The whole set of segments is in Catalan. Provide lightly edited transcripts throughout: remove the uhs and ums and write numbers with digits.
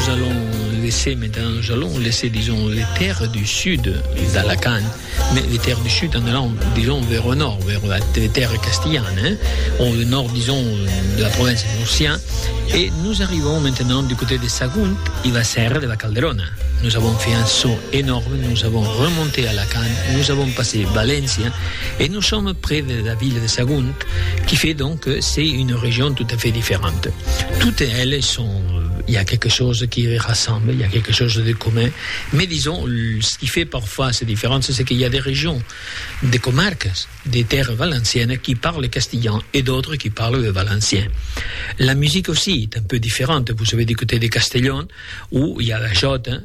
nous allons laisser, disons, les terres du sud d'Alacan, mais les terres du sud en allant, disons, vers le nord, vers les terres castillanes, au nord, disons, de la province de Murcia, et nous arrivons maintenant du côté de Sagunt et la Serra de la Calderona. Nous avons fait un saut énorme, nous avons remonté Alacan, nous avons passé Valencia, et nous sommes près de la ville de Sagunt, qui fait donc que c'est une région tout à fait différente. Toutes elles sont... Il y a quelque chose qui les rassemble, il y a quelque chose de commun. Mais disons, ce qui fait parfois ces différences, c'est qu'il y a des régions, des comarques, des terres valenciennes qui parlent castillan et d'autres qui parlent le valencien. La musique aussi est un peu différente. Vous avez du côté de Castellón, où il y a la jota,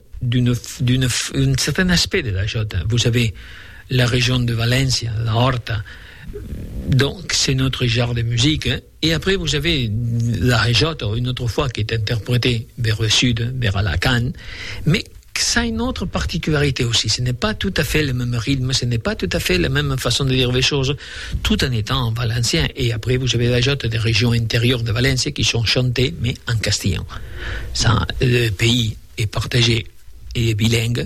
un certain aspect de la jota. Vous avez la région de Valencia, la Horta. Donc, c'est notre genre de musique. Et après, vous avez la rejota, une autre fois, qui est interprétée vers le sud, vers Alacan. Mais ça a une autre particularité aussi. Ce n'est pas tout à fait le même rythme, ce n'est pas tout à fait la même façon de dire les choses, tout en étant en valencien. Et après, vous avez la jota des régions intérieures de Valencia qui sont chantées, mais en castillan. Ça, le pays est partagé et est bilingue.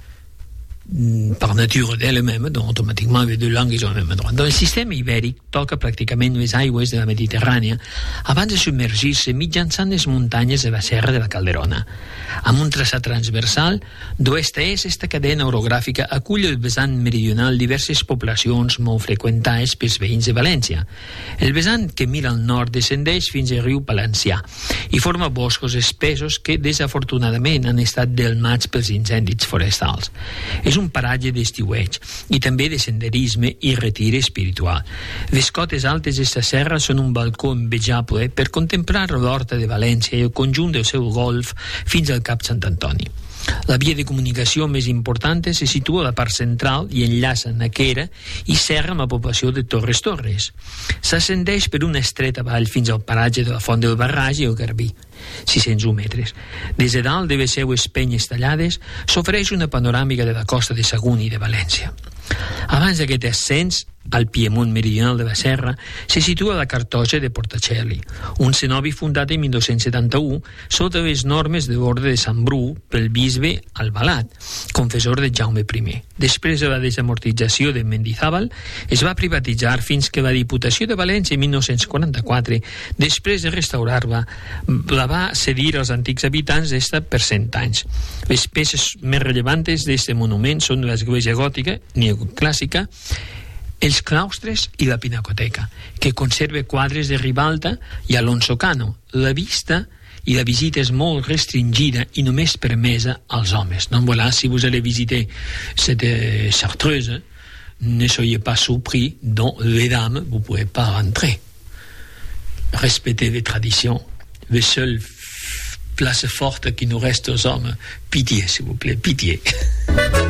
Per natura d'elle-même, donc automàticament les dues langues són al même endroit. Doncs el sistema ibèric toca pràcticament les aigües de la Mediterrània abans de submergir-se mitjançant les muntanyes de la Serra de la Calderona. Amb un traçat transversal, d'oest a est, esta cadena orogràfica acull el vessant meridional diverses poblacions molt freqüentades pels veïns de València. El vessant que mira al nord descendeix fins al riu Palencià i forma boscos espessos que desafortunadament han estat delmats pels incendis forestals. És un paratge d'estiueig i també de senderisme i retir espiritual. Les cotes altes d'esta serra són un balcó envejable per contemplar l'horta de València i el conjunt del seu golf fins al Cap Sant Antoni. La via de comunicació més important se situa a la part central i enllaça Naquera i Serra amb la població de Torres Torres. S'ascendeix per una estreta vall fins al paratge de la Font del Barràs i el Garbí, 601 metres. Des de dalt de les seues penyes tallades s'ofereix una panoràmica de la costa de Sagunt i de València. Abans d'aquest ascens, al Piemont meridional de la serra, se situa la Cartoixa de Portacelli, un cenobi fundat en 1271 sota les normes de l'Orde de Sant Bru pel bisbe Albalat, confessor de Jaume I. Després de la desamortització de Mendizábal, es va privatitzar fins que la Diputació de València en 1944, després de restaurar-la, la va cedir als antics habitants d'esta per 100 anys. Les peces més rellevants d'aquest monument són l'església gòtica, neoclàssica, els claustres i la pinacoteca, que conserva quadres de Ribalta i Alonso Cano. La vista i la visita és molt restringida i només permesa als homes. Donc voilà, si vous allez visiter cette Chartreuse, ne soyez pas surpris, dont les dames, vous ne pouvez pas rentrer. Respectez les traditions. Les seules places fortes qui nous restent aux hommes, pitié, s'il vous plaît, pitié.